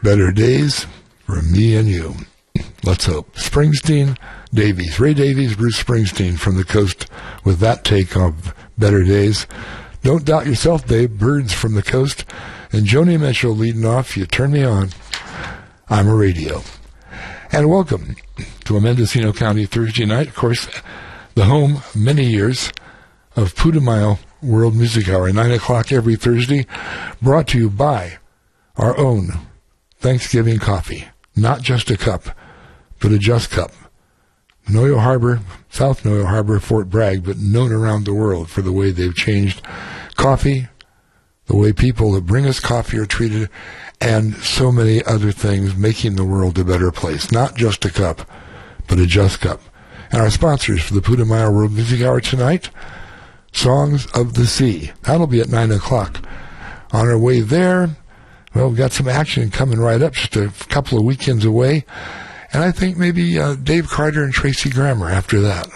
Better Days for Me and You. Let's hope. Springsteen, Davies, Ray Davies, Bruce Springsteen from the coast with that take of Better Days. Don't Doubt Yourself, Babe, Birds from the Coast. And Joni Mitchell leading off, You Turn Me On, I'm a Radio. And welcome to a Mendocino County Thursday night. Of course, the home, many years, of Putumayo World Music Hour, 9 o'clock every Thursday, brought to you by our own Thanksgiving coffee. Not just a cup, but a just cup. Noyo Harbor, South Noyo Harbor, Fort Bragg, but known around the world for the way they've changed coffee, the way people that bring us coffee are treated, and so many other things, making the world a better place. Not just a cup, but a just cup. And our sponsors for the Putumayo World Music Hour tonight, Songs of the Sea. That'll be at 9 o'clock. On our way there, well, we've got some action coming right up, just a couple of weekends away. And I think maybe Dave Carter and Tracy Grammer after that.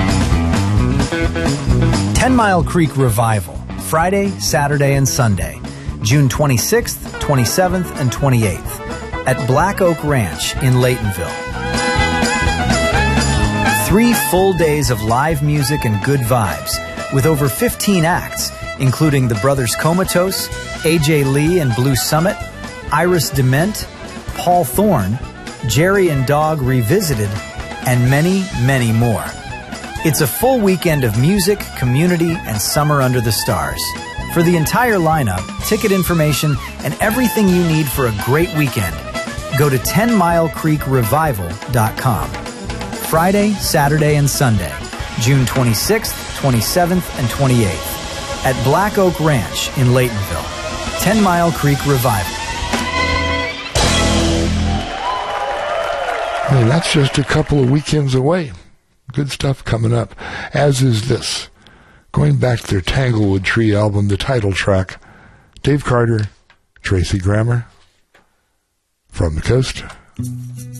10 Mile Creek Revival, Friday, Saturday, and Sunday, June 26th, 27th, and 28th, at Black Oak Ranch in Laytonville. 3 full days of live music and good vibes, with over 15 acts, including the Brothers Comatose, AJ Lee and Blue Summit, Iris Dement, Paul Thorne, Jerry and Dog Revisited, and many, many more. It's a full weekend of music, community, and summer under the stars. For the entire lineup, ticket information, and everything you need for a great weekend, go to 10milecreekrevival.com. Friday, Saturday, and Sunday, June 26th, 27th, and 28th, at Black Oak Ranch in Laytonville. 10 Mile Creek Revival. Hey, that's just a couple of weekends away. Good stuff coming up, as is this. Going back to their Tanglewood Tree album, the title track, Dave Carter, Tracy Grammer, From the Coast.